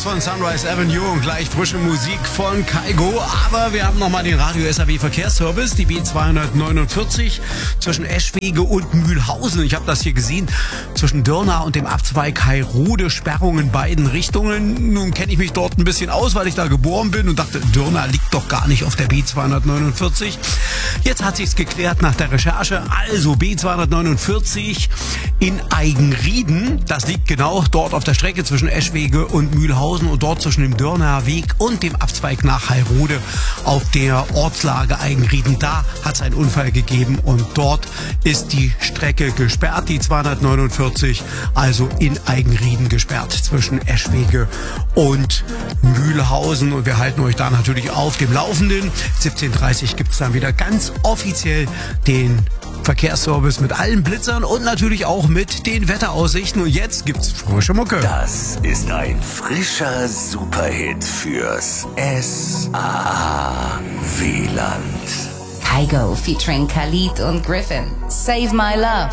von Sunrise Avenue und gleich frische Musik von Kygo. Aber wir haben nochmal den Radio-SAW Verkehrsservice, die B249 zwischen Eschwege und Mühlhausen. Ich habe das hier gesehen, zwischen Dörna und dem Abzweig Heirode, Sperrung in beiden Richtungen. Nun kenne ich mich dort ein bisschen aus, weil ich da geboren bin und dachte, Dörna liegt doch gar nicht auf der B249. Jetzt hat sich's geklärt nach der Recherche. Also B249 in Eigenrieden, das liegt genau dort auf der Strecke zwischen Eschwege und Mühlhausen und dort zwischen dem Dörner Weg und dem Abzweig nach Heirode auf der Ortslage Eigenrieden. Da hat es einen Unfall gegeben und dort ist die Strecke gesperrt, die 249, also in Eigenrieden gesperrt zwischen Eschwege und Mühlhausen. Und wir halten euch da natürlich auf dem Laufenden. 17:30 gibt es dann wieder ganz offiziell den Verkehrsservice mit allen Blitzern und natürlich auch mit den Wetteraussichten. Und jetzt gibt's frische Mucke. Das ist ein frischer Superhit fürs SAA-WLAND. Kygo featuring Khalid und Griffin. Save My Love.